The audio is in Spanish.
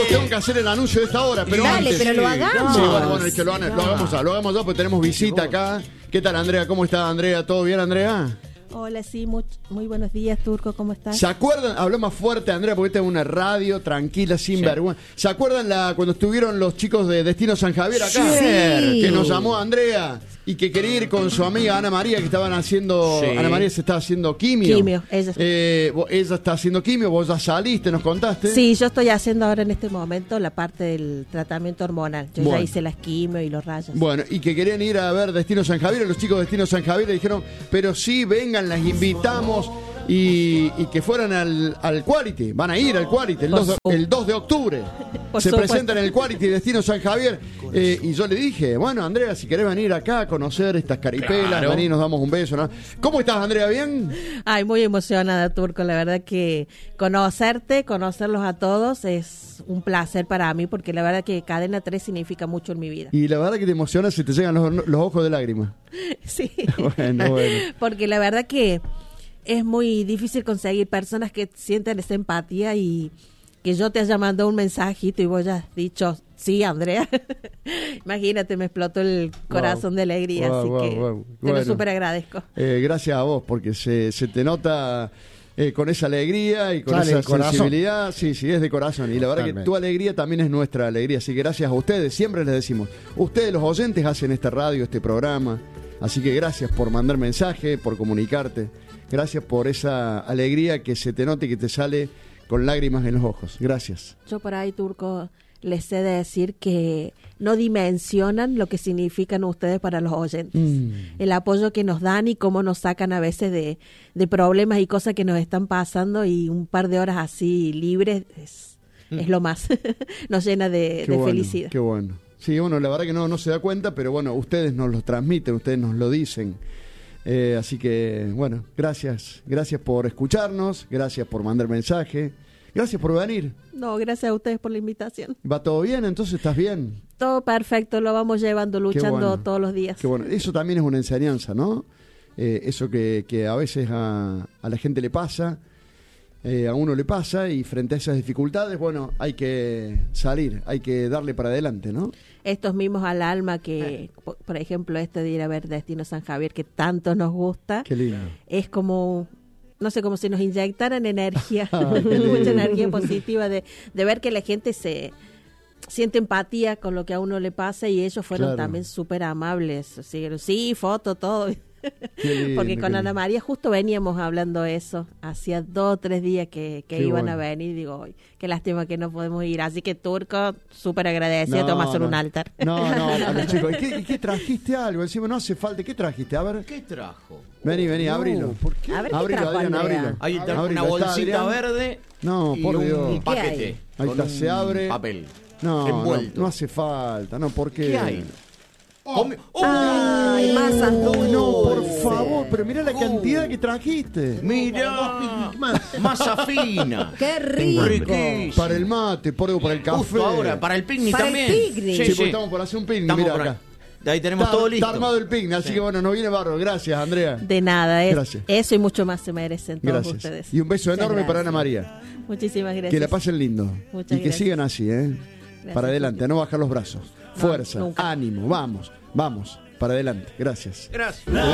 tengo que hacer el anuncio de esta hora, pero dale, antes. pero lo hagamos. Sí, bueno, es que lo hagamos ya, porque tenemos visita acá. ¿Qué tal, Andrea? ¿Cómo está, Andrea? ¿Todo bien, Andrea? Hola, sí, muy buenos días, Turco, ¿cómo estás? ¿Se acuerdan? Habló más fuerte, Andrea, porque esta es una radio tranquila, sin vergüenza. ¿Se acuerdan cuando estuvieron los chicos de Destino San Javier acá? Sí. Que nos llamó Andrea y que quería ir con su amiga Ana María, que estaban haciendo... Sí. Ana María se está haciendo quimio. Ella. Ella está haciendo quimio, vos ya saliste, nos contaste. Sí, yo estoy haciendo ahora en este momento la parte del tratamiento hormonal. Yo Bueno. ya hice las quimio y los rayos. Bueno, y que querían ir a ver Destino San Javier, los chicos de Destino San Javier le dijeron, pero sí, vengan, las invitamos y que fueran al Quality, van a ir al Quality el 2 de octubre. Por Se supuesto. presentan en el Quality Destino San Javier y yo le dije, bueno, Andrea, si querés venir acá a conocer estas caripelas, Claro. vení, nos damos un beso, ¿no? ¿Cómo estás, Andrea? ¿Bien? Ay, muy emocionada, Turco. La verdad que conocerlos a todos es un placer para mí, porque la verdad que Cadena 3 significa mucho en mi vida. Y la verdad que te emociona, se te llegan los ojos de lágrimas. Sí. Bueno. Porque la verdad que es muy difícil conseguir personas que sientan esa empatía y que yo te haya mandado un mensajito y vos hayas dicho, sí, Andrea. Imagínate, me explotó el corazón de alegría, Wow, así wow, que wow. te lo Bueno. súper agradezco. Gracias a vos, porque se te nota con esa alegría y con Sale esa del corazón. sensibilidad. Sí, es de corazón. Y la verdad que Totalmente. tu alegría también es nuestra alegría. Así que gracias a ustedes, siempre les decimos, ustedes los oyentes hacen esta radio, este programa. Así que gracias por mandar mensaje, por comunicarte. Gracias por esa alegría que se te nota y que te sale con lágrimas en los ojos. Gracias. Yo por ahí, Turco, les sé decir que no dimensionan lo que significan ustedes para los oyentes. El apoyo que nos dan y cómo nos sacan a veces de problemas y cosas que nos están pasando, y un par de horas así libres es lo más. Nos llena de Qué bueno, felicidad. Qué bueno. Sí, bueno, la verdad que no se da cuenta, pero bueno, ustedes nos lo transmiten, ustedes nos lo dicen. Así que, bueno, gracias por escucharnos, gracias por mandar mensaje, gracias por venir. No, gracias a ustedes por la invitación. ¿Va todo bien? Entonces, ¿estás bien? Todo perfecto, lo vamos llevando, luchando bueno. todos los días. Qué bueno. Eso también es una enseñanza, ¿no? Eso que a veces a la gente le pasa, a uno le pasa, y frente a esas dificultades, bueno, hay que hay que darle para adelante, ¿no? Estos mismos al alma que, por ejemplo, de ir a ver Destino San Javier, que tanto nos gusta, Qué lindo. es como, no sé, como si nos inyectaran energía, Qué lindo. mucha energía positiva de ver que la gente se siente empatía con lo que a uno le pasa, y ellos fueron Claro. también súper amables, así, sí, foto, todo. Qué lindo, Porque con qué Ana lindo. María justo veníamos hablando eso, hacía 2 o 3 días que Qué iban bueno. a venir, digo, "Ay, qué lástima que no podemos ir", así que Turco, súper agradecida, te vamos a hacer un altar. No, a los chicos. ¿Y qué trajiste algo? Encima no hace falta. ¿Qué trajiste? A ver. ¿Qué trajo? Vení, abrilo. ¿Por qué? A ver qué Abrilo, trajo Adrián, Andrea. abrilo. Ahí está Abrilo, una está, bolsita Adrián. verde No, y por un Dios. ¿Qué paquete. hay? Ahí con está, se abre. papel. No, envuelto. no hace falta. No, porque. ¿Qué hay? Ay, masa dulce. No, por favor, pero mira la cantidad que trajiste. Mira, masa fina. ¡Qué rico! Riquísimo. Para el mate, para el café. Justo ahora, para el picnic Para el también. picnic. Sí, porque estamos por hacer un picnic, Estamos mira por acá. ahí. Ahí tenemos todo listo. Está armado el picnic, así Sí. que bueno, nos viene barro. Gracias, Andrea. De nada, Gracias. eso y mucho más se merecen todos Gracias. ustedes. Y un beso Muchas enorme para gracias. Ana María. Muchísimas gracias. Que la pasen lindo. Muchas Y que gracias. sigan así, ¿eh? Para adelante, a no bajar los brazos. Fuerza, nunca. ánimo, vamos, para adelante. Gracias. Gracias.